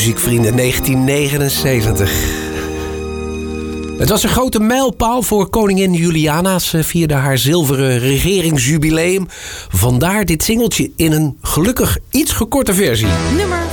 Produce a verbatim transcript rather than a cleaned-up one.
muziekvrienden, negentien negenenzeventig. Het was een grote mijlpaal voor koningin Juliana. Ze vierde haar zilveren regeringsjubileum. Vandaar dit singeltje in een gelukkig iets gekorte versie. Nummer